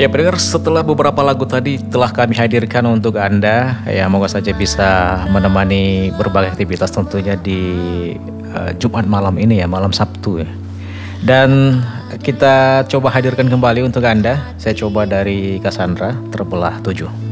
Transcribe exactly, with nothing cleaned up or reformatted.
Ya pendengar, setelah beberapa lagu tadi telah kami hadirkan untuk Anda, ya moga saja bisa menemani berbagai aktivitas tentunya di uh, Jumat malam ini ya, malam Sabtu ya. Dan kita coba hadirkan kembali untuk Anda. Saya coba dari Cassandra, Terbelah Tujuh.